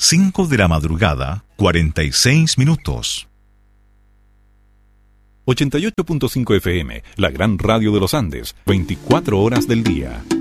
5 de la madrugada, 46 minutos. 88.5 FM, la gran radio de los Andes, 24 horas del día.